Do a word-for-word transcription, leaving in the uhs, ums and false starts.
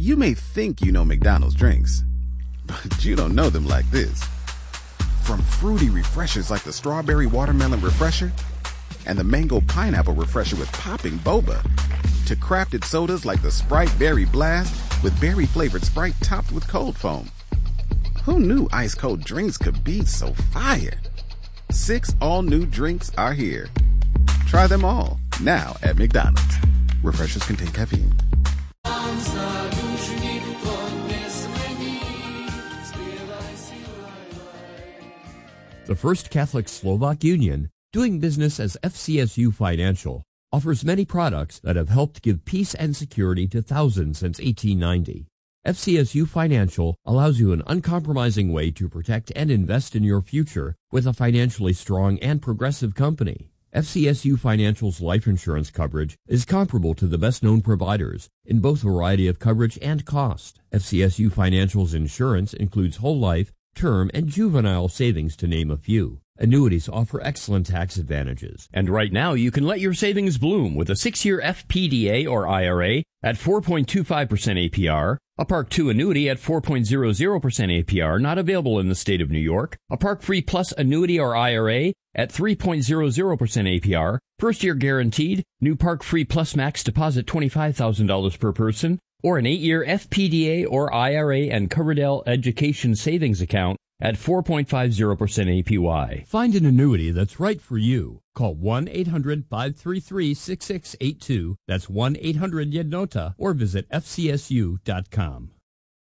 You may think you know McDonald's drinks, but you don't know them like this. From fruity refreshers like the Strawberry Watermelon Refresher and the Mango Pineapple Refresher with popping boba, to crafted sodas like the Sprite Berry Blast with berry-flavored Sprite topped with cold foam. Who knew ice-cold drinks could be so fire? Six all-new drinks are here. Try them all, now at McDonald's. Refreshers contain caffeine. The First Catholic Slovak Union, doing business as F C S U Financial, offers many products that have helped give peace and security to thousands since eighteen ninety. F C S U Financial allows you an uncompromising way to protect and invest in your future with a financially strong and progressive company. F C S U Financial's life insurance coverage is comparable to the best-known providers in both variety of coverage and cost. F C S U Financial's insurance includes whole life, term, and juvenile savings, to name a few. Annuities offer excellent tax advantages. And right now, you can let your savings bloom with a six-year F P D A or I R A at four point two five percent A P R, a Park two annuity at four point zero zero percent A P R, not available in the state of New York, a Park Free Plus annuity or I R A at three point zero zero percent A P R, first year guaranteed, new Park Free Plus max deposit twenty-five thousand dollars per person, or an eight-year F P D A or I R A and Coverdell Education Savings Account at four point five zero percent A P Y. Find an annuity that's right for you. Call one eight hundred five three three six six eight two. That's one eight hundred Y E D N O T A, or visit F C S U dot com.